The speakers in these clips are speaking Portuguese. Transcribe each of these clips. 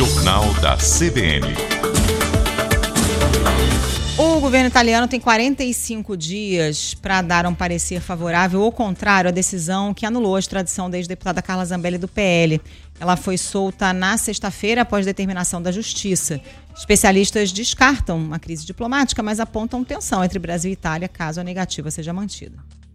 Jornal da CBN. O governo italiano tem 45 dias para dar um parecer favorável ou contrário à decisão que anulou a extradição da ex-deputada Carla Zambelli do PL. Ela foi solta na sexta-feira após determinação da Justiça. Especialistas descartam uma crise diplomática, mas apontam tensão entre Brasil e Itália caso a negativa seja mantida.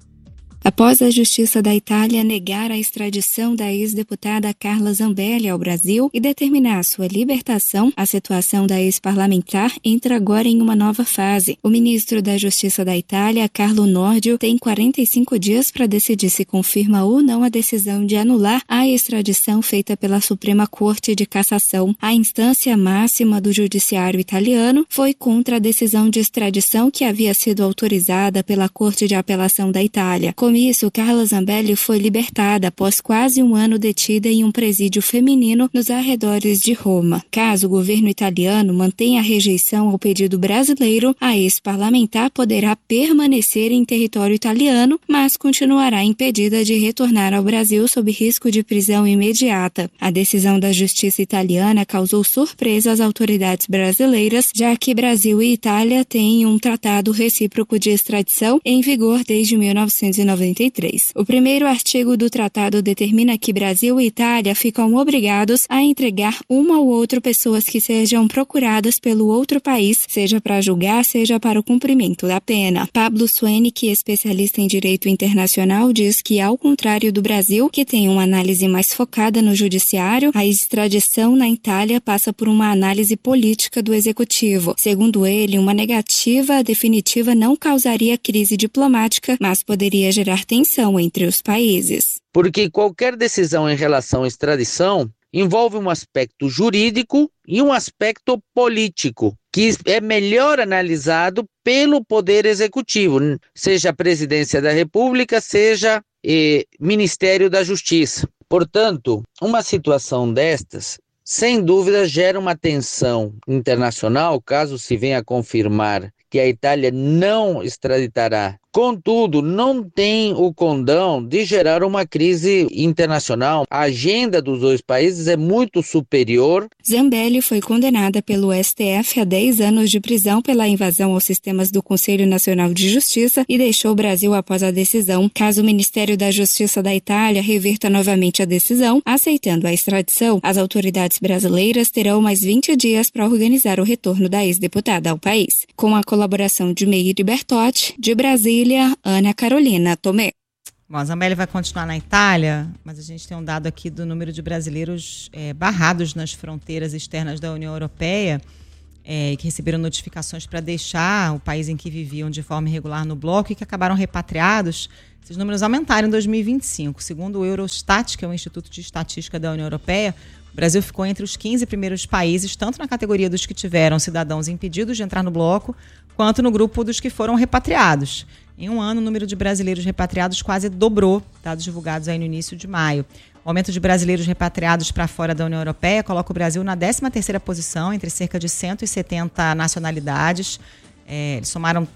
Após a Justiça da Itália negar a extradição da ex-deputada Carla Zambelli ao Brasil e determinar sua libertação, a situação da ex-parlamentar entra agora em uma nova fase. O ministro da Justiça da Itália, Carlo Nordio, tem 45 dias para decidir se confirma ou não a decisão de anular a extradição feita pela Suprema Corte de Cassação. A instância máxima do judiciário italiano foi contra a decisão de extradição que havia sido autorizada pela Corte de Apelação da Itália. Com isso, Carla Zambelli foi libertada após quase um ano detida em um presídio feminino nos arredores de Roma. Caso o governo italiano mantenha a rejeição ao pedido brasileiro, a ex-parlamentar poderá permanecer em território italiano, mas continuará impedida de retornar ao Brasil sob risco de prisão imediata. A decisão da justiça italiana causou surpresa às autoridades brasileiras, já que Brasil e Itália têm um tratado recíproco de extradição em vigor desde 1993. O primeiro artigo do tratado determina que Brasil e Itália ficam obrigados a entregar uma ou outra pessoas que sejam procuradas pelo outro país, seja para julgar, seja para o cumprimento da pena. Pablo Suenic, especialista em direito internacional, diz que, ao contrário do Brasil, que tem uma análise mais focada no judiciário, a extradição na Itália passa por uma análise política do executivo. Segundo ele, uma negativa definitiva não causaria crise diplomática, mas poderia gerar tensão entre os países. Porque qualquer decisão em relação à extradição envolve um aspecto jurídico e um aspecto político, que é melhor analisado pelo Poder Executivo, seja a Presidência da República, seja Ministério da Justiça. Portanto, uma situação destas, sem dúvida, gera uma tensão internacional, caso se venha a confirmar que a Itália não extraditará. Contudo, não tem o condão de gerar uma crise internacional. A agenda dos dois países é muito superior. Zambelli foi condenada pelo STF a 10 anos de prisão pela invasão aos sistemas do Conselho Nacional de Justiça e deixou o Brasil após a decisão. Caso o Ministério da Justiça da Itália reverta novamente a decisão, aceitando a extradição, as autoridades brasileiras terão mais 20 dias para organizar o retorno da ex-deputada ao país. Com a colaboração de Meire Bertotti, de Brasília, Ana Carolina Tomé. Bom, a Zambelli vai continuar na Itália, mas a gente tem um dado aqui do número de brasileiros barrados nas fronteiras externas da União Europeia, que receberam notificações para deixar o país em que viviam de forma irregular no bloco e que acabaram repatriados. Esses números aumentaram em 2025. Segundo o Eurostat, que é o Instituto de Estatística da União Europeia, o Brasil ficou entre os 15 primeiros países, tanto na categoria dos que tiveram cidadãos impedidos de entrar no bloco, quanto no grupo dos que foram repatriados. Em um ano, o número de brasileiros repatriados quase dobrou, dados divulgados aí no início de maio. O aumento de brasileiros repatriados para fora da União Europeia coloca o Brasil na 13ª posição, entre cerca de 170 nacionalidades. Eles somaram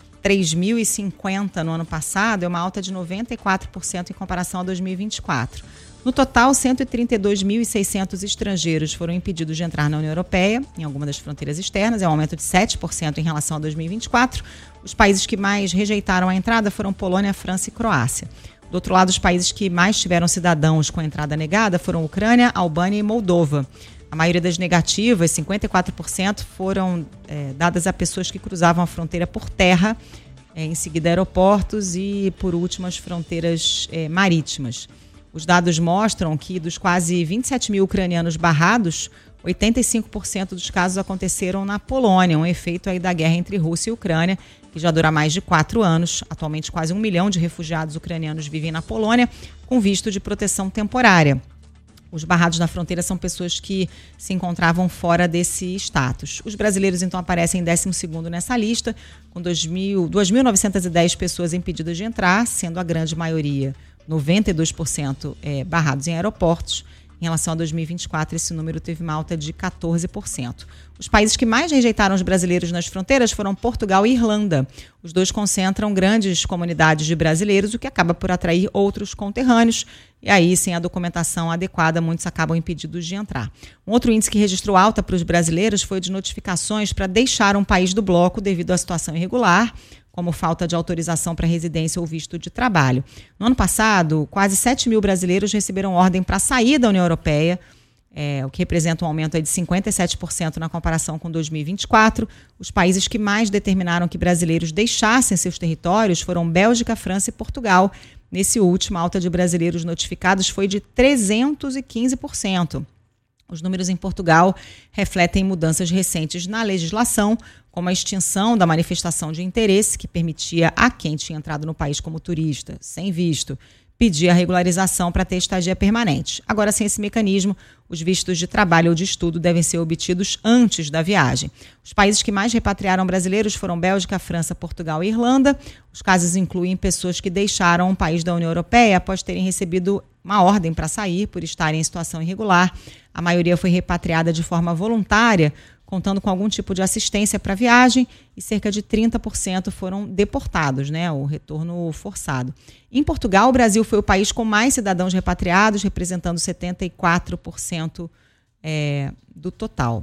3.050 no ano passado, é uma alta de 94% em comparação a 2024. No total, 132.600 estrangeiros foram impedidos de entrar na União Europeia, em alguma das fronteiras externas, é um aumento de 7% em relação a 2024. Os países que mais rejeitaram a entrada foram Polônia, França e Croácia. Do outro lado, os países que mais tiveram cidadãos com entrada negada foram Ucrânia, Albânia e Moldova. A maioria das negativas, 54%, foram dadas a pessoas que cruzavam a fronteira por terra, em seguida aeroportos e, por último, as fronteiras marítimas. Os dados mostram que dos quase 27 mil ucranianos barrados, 85% dos casos aconteceram na Polônia, um efeito aí da guerra entre Rússia e Ucrânia, que já dura mais de 4 anos. Atualmente, quase 1 milhão de refugiados ucranianos vivem na Polônia, com visto de proteção temporária. Os barrados na fronteira são pessoas que se encontravam fora desse status. Os brasileiros, então, aparecem em 12º nessa lista, com 2.910 pessoas impedidas de entrar, sendo a grande maioria, 92%, barrados em aeroportos. Em relação a 2024, esse número teve uma alta de 14%. Os países que mais rejeitaram os brasileiros nas fronteiras foram Portugal e Irlanda. Os dois concentram grandes comunidades de brasileiros, o que acaba por atrair outros conterrâneos. E aí, sem a documentação adequada, muitos acabam impedidos de entrar. Um outro índice que registrou alta para os brasileiros foi o de notificações para deixar um país do bloco devido à situação irregular, como falta de autorização para residência ou visto de trabalho. No ano passado, quase 7 mil brasileiros receberam ordem para sair da União Europeia, o que representa um aumento de 57% na comparação com 2024. Os países que mais determinaram que brasileiros deixassem seus territórios foram Bélgica, França e Portugal. Nesse último, a alta de brasileiros notificados foi de 315%. Os números em Portugal refletem mudanças recentes na legislação, como a extinção da manifestação de interesse, que permitia a quem tinha entrado no país como turista, sem visto, pedir a regularização para ter estadia permanente. Agora, sem esse mecanismo, os vistos de trabalho ou de estudo devem ser obtidos antes da viagem. Os países que mais repatriaram brasileiros foram Bélgica, França, Portugal e Irlanda. Os casos incluem pessoas que deixaram o país da União Europeia após terem recebido uma ordem para sair por estarem em situação irregular. A maioria foi repatriada de forma voluntária, contando com algum tipo de assistência para a viagem, e cerca de 30% foram deportados, o retorno forçado. Em Portugal, o Brasil foi o país com mais cidadãos repatriados, representando 74% do total.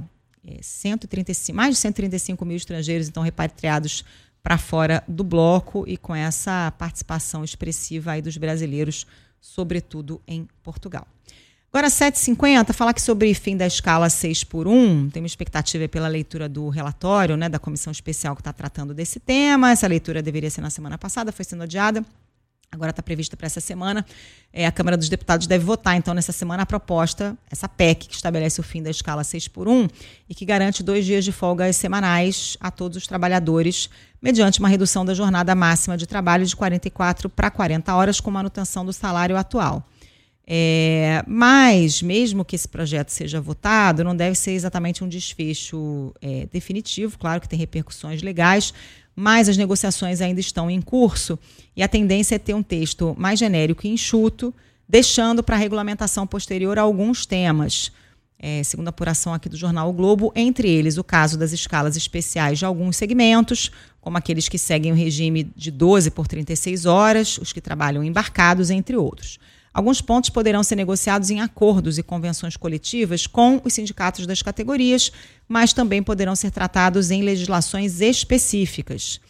Mais de 135 mil estrangeiros, então, repatriados para fora do bloco, e com essa participação expressiva aí dos brasileiros, sobretudo em Portugal. Agora, 7h50, falar aqui sobre fim da escala 6x1. Tem uma expectativa pela leitura do relatório, da comissão especial que está tratando desse tema. Essa leitura deveria ser na semana passada, foi sendo adiada. Agora está prevista para essa semana. A Câmara dos Deputados deve votar, então, nessa semana, a proposta, essa PEC, que estabelece o fim da escala 6x1 e que garante 2 dias de folgas semanais a todos os trabalhadores, mediante uma redução da jornada máxima de trabalho de 44 para 40 horas, com manutenção do salário atual. Mas, mesmo que esse projeto seja votado, não deve ser exatamente um desfecho definitivo. Claro que tem repercussões legais, mas as negociações ainda estão em curso e a tendência é ter um texto mais genérico e enxuto, deixando para a regulamentação posterior alguns temas. Segundo a apuração aqui do jornal O Globo, entre eles o caso das escalas especiais de alguns segmentos, como aqueles que seguem o regime de 12 por 36 horas, os que trabalham embarcados, entre outros. Alguns pontos poderão ser negociados em acordos e convenções coletivas com os sindicatos das categorias, mas também poderão ser tratados em legislações específicas.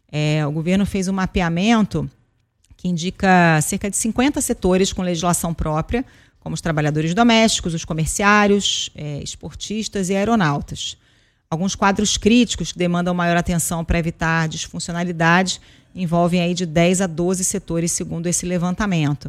O governo fez um mapeamento que indica cerca de 50 setores com legislação própria, como os trabalhadores domésticos, os comerciários, esportistas e aeronautas. Alguns quadros críticos que demandam maior atenção para evitar disfuncionalidade envolvem aí de 10 a 12 setores, segundo esse levantamento.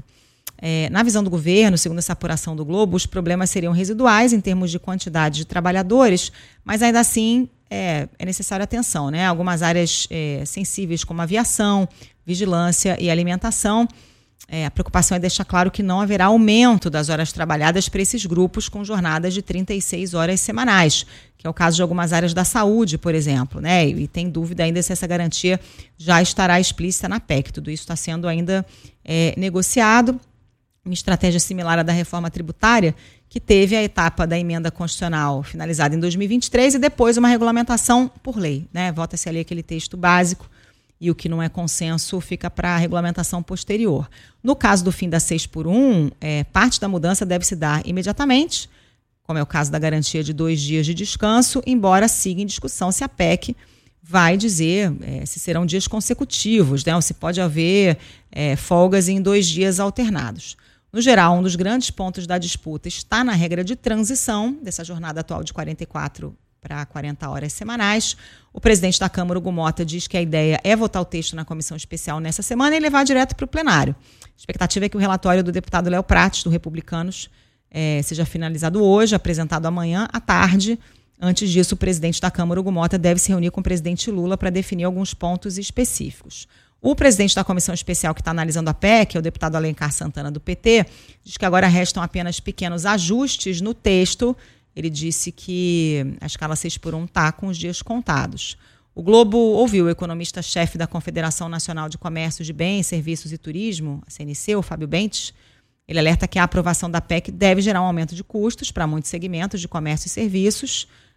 Na visão do governo, segundo essa apuração do Globo, os problemas seriam residuais em termos de quantidade de trabalhadores, mas ainda assim é necessária atenção, Algumas áreas sensíveis, como aviação, vigilância e alimentação. A preocupação é deixar claro que não haverá aumento das horas trabalhadas para esses grupos com jornadas de 36 horas semanais, que é o caso de algumas áreas da saúde, por exemplo, E tem dúvida ainda se essa garantia já estará explícita na PEC. Tudo isso está sendo ainda negociado. Uma estratégia similar à da reforma tributária, que teve a etapa da emenda constitucional finalizada em 2023 e depois uma regulamentação por lei, Vota-se ali aquele texto básico e o que não é consenso fica para a regulamentação posterior. No caso do fim da 6x1, parte da mudança deve se dar imediatamente, como é o caso da garantia de 2 dias de descanso, embora siga em discussão se a PEC vai dizer se serão dias consecutivos, ou se pode haver folgas em 2 dias alternados. No geral, um dos grandes pontos da disputa está na regra de transição dessa jornada atual de 44 para 40 horas semanais. O presidente da Câmara, Hugo Mota, diz que a ideia é votar o texto na comissão especial nessa semana e levar direto para o plenário. A expectativa é que o relatório do deputado Léo Prates, do Republicanos, seja finalizado hoje, apresentado amanhã à tarde. Antes disso, o presidente da Câmara, Hugo Mota, deve se reunir com o presidente Lula para definir alguns pontos específicos. O presidente da comissão especial que está analisando a PEC, o deputado Alencar Santana, do PT, diz que agora restam apenas pequenos ajustes no texto. Ele disse que a escala 6x1 está com os dias contados. O Globo ouviu o economista-chefe da Confederação Nacional de Comércio de Bens, Serviços e Turismo, a CNC, o Fábio Bentes. Ele alerta que a aprovação da PEC deve gerar um aumento de custos para muitos segmentos de comércio e serviços.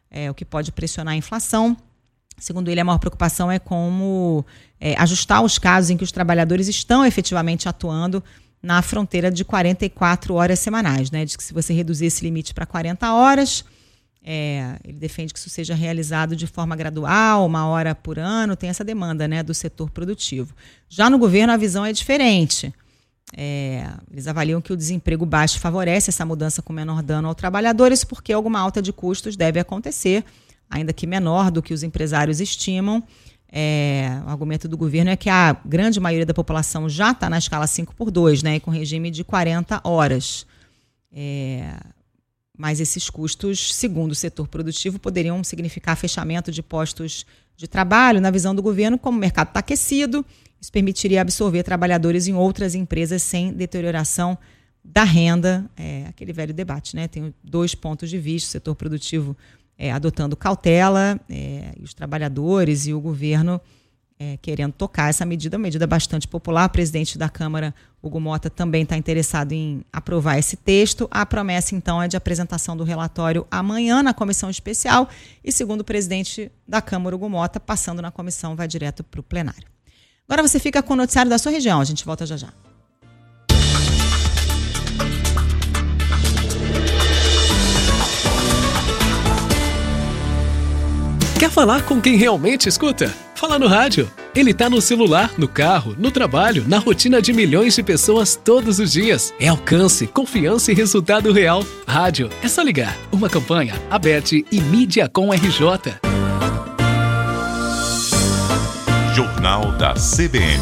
o que pode pressionar a inflação. Segundo ele, a maior preocupação é como ajustar os casos em que os trabalhadores estão efetivamente atuando na fronteira de 44 horas semanais, né? Diz que se você reduzir esse limite para 40 horas, ele defende que isso seja realizado de forma gradual, 1 hora por ano, tem essa demanda, né, do setor produtivo. Já no governo a visão é diferente. Eles avaliam que o desemprego baixo favorece essa mudança com menor dano ao trabalhador, isso porque alguma alta de custos deve acontecer, ainda que menor do que os empresários estimam. O argumento do governo é que a grande maioria da população já está na escala 5x2, né, e com regime de 40 horas. Mas esses custos, segundo o setor produtivo, poderiam significar fechamento de postos de trabalho. Na visão do governo, como o mercado está aquecido, isso permitiria absorver trabalhadores em outras empresas sem deterioração da renda. Aquele velho debate, né? Tem 2 pontos de vista, o setor produtivo adotando cautela, e os trabalhadores e o governo querendo tocar essa medida, uma medida bastante popular. O presidente da Câmara, Hugo Motta, também está interessado em aprovar esse texto. A promessa, então, é de apresentação do relatório amanhã na comissão especial e, segundo o presidente da Câmara, Hugo Motta, passando na comissão, vai direto para o plenário. Agora você fica com o noticiário da sua região. A gente volta já já. Quer falar com quem realmente escuta? Fala no rádio. Ele tá no celular, no carro, no trabalho, na rotina de milhões de pessoas todos os dias. É alcance, confiança e resultado real. Rádio, é só ligar. Uma campanha, Abete e Mídiacom RJ. Jornal da CBN.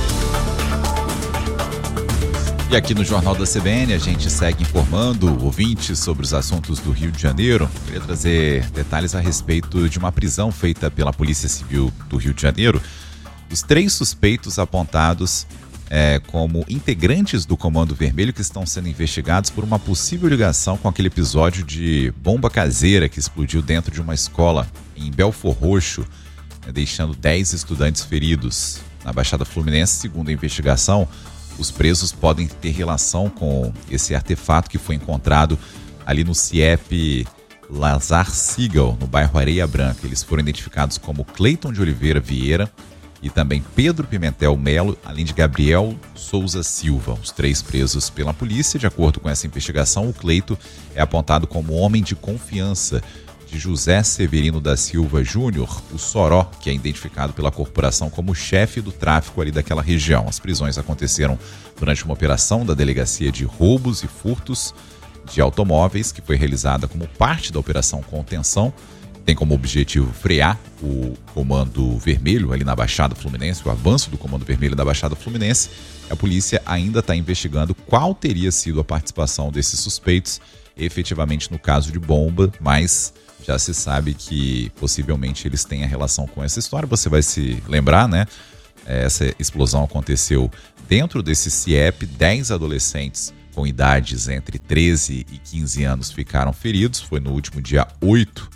E aqui no Jornal da CBN a gente segue informando ouvintes sobre os assuntos do Rio de Janeiro. Queria trazer detalhes a respeito de uma prisão feita pela Polícia Civil do Rio de Janeiro. Os 3 suspeitos apontados como integrantes do Comando Vermelho que estão sendo investigados por uma possível ligação com aquele episódio de bomba caseira que explodiu dentro de uma escola em Belfor Roxo, deixando 10 estudantes feridos. Na Baixada Fluminense, segundo a investigação, os presos podem ter relação com esse artefato que foi encontrado ali no CIEP Lazar Sigal, no bairro Areia Branca. Eles foram identificados como Cleiton de Oliveira Vieira e também Pedro Pimentel Melo, além de Gabriel Souza Silva, os 3 presos pela polícia. De acordo com essa investigação, o Cleiton é apontado como homem de confiança de José Severino da Silva Júnior, o Soró, que é identificado pela corporação como chefe do tráfico ali daquela região. As prisões aconteceram durante uma operação da Delegacia de Roubos e Furtos de Automóveis, que foi realizada como parte da Operação Contenção. Tem como objetivo frear o Comando Vermelho ali na Baixada Fluminense, o avanço do Comando Vermelho da Baixada Fluminense. A polícia ainda está investigando qual teria sido a participação desses suspeitos efetivamente no caso de bomba, mas já se sabe que possivelmente eles têm a relação com essa história. Você vai se lembrar, né? Essa explosão aconteceu dentro desse CIEP. 10 adolescentes com idades entre 13 e 15 anos ficaram feridos. Foi no último dia 8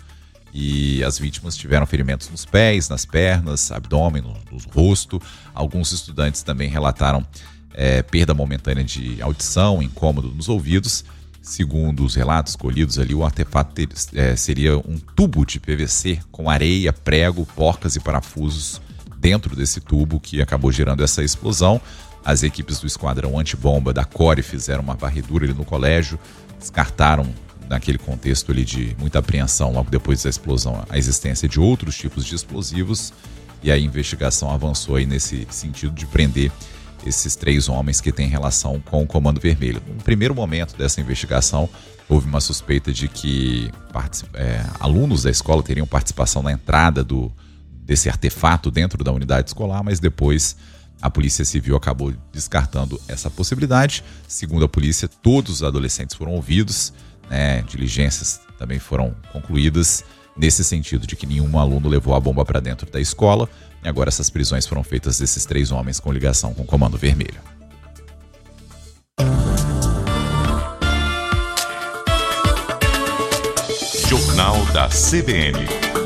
e as vítimas tiveram ferimentos nos pés, nas pernas, abdômen, no rosto. Alguns estudantes também relataram perda momentânea de audição, incômodo nos ouvidos. Segundo os relatos colhidos ali, o artefato seria um tubo de PVC com areia, prego, porcas e parafusos dentro desse tubo que acabou gerando essa explosão. As equipes do Esquadrão Antibomba da CORE fizeram uma varredura ali no colégio, descartaram naquele contexto ali de muita apreensão logo depois da explosão a existência de outros tipos de explosivos, e a investigação avançou aí nesse sentido de prender esses 3 homens que têm relação com o Comando Vermelho. No primeiro momento dessa investigação, houve uma suspeita de que alunos da escola teriam participação na entrada desse artefato dentro da unidade escolar, mas depois a Polícia Civil acabou descartando essa possibilidade. Segundo a polícia, todos os adolescentes foram ouvidos, né? Diligências também foram concluídas nesse sentido de que nenhum aluno levou a bomba para dentro da escola. E agora essas prisões foram feitas desses 3 homens com ligação com o Comando Vermelho. Jornal da CBN.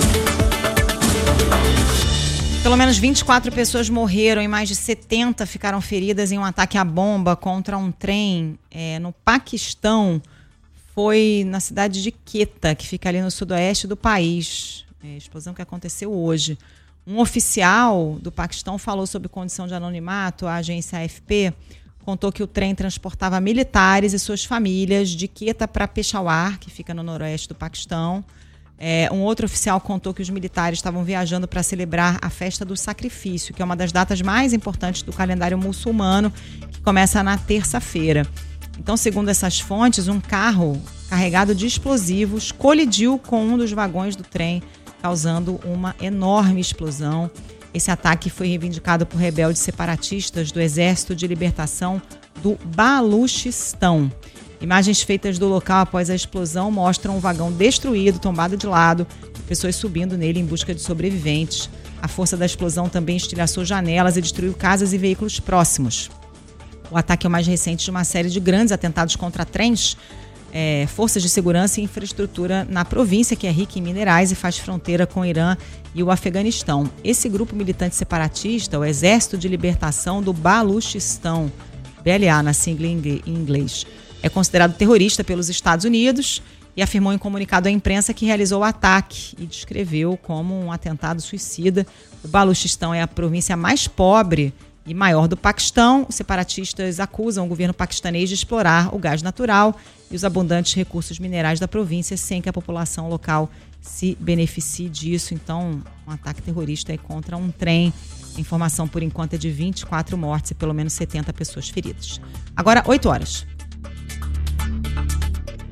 Pelo menos 24 pessoas morreram e mais de 70 ficaram feridas em um ataque à bomba contra um trem no Paquistão. foi na cidade de Quetta, que fica ali no sudoeste do país. Explosão que aconteceu hoje. Um oficial do Paquistão falou sobre condição de anonimato. A agência AFP contou que o trem transportava militares e suas famílias de Quetta para Peshawar, que fica no noroeste do Paquistão. Um outro oficial contou que os militares estavam viajando para celebrar a festa do sacrifício, que é uma das datas mais importantes do calendário muçulmano, que começa na terça-feira. Então, segundo essas fontes, um carro carregado de explosivos colidiu com um dos vagões do trem, causando uma enorme explosão. Esse ataque foi reivindicado por rebeldes separatistas do Exército de Libertação do Baluchistão. Imagens feitas do local após a explosão mostram um vagão destruído, tombado de lado, e pessoas subindo nele em busca de sobreviventes. A força da explosão também estilhaçou janelas e destruiu casas e veículos próximos. O ataque é o mais recente de uma série de grandes atentados contra trens, forças de segurança e infraestrutura na província, que é rica em minerais e faz fronteira com o Irã e o Afeganistão. Esse grupo militante separatista, o Exército de Libertação do Baluchistão, BLA na sigla em inglês, é considerado terrorista pelos Estados Unidos e afirmou em comunicado à imprensa que realizou o ataque e descreveu como um atentado suicida. O Baluchistão é a província mais pobre e maior do Paquistão. Os separatistas acusam o governo paquistanês de explorar o gás natural e os abundantes recursos minerais da província sem que a população local se beneficie disso. Então, um ataque terrorista aí contra um trem. A informação, por enquanto, é de 24 mortes e pelo menos 70 pessoas feridas. Agora, 8 horas.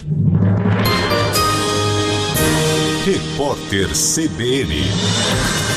Repórter CBN.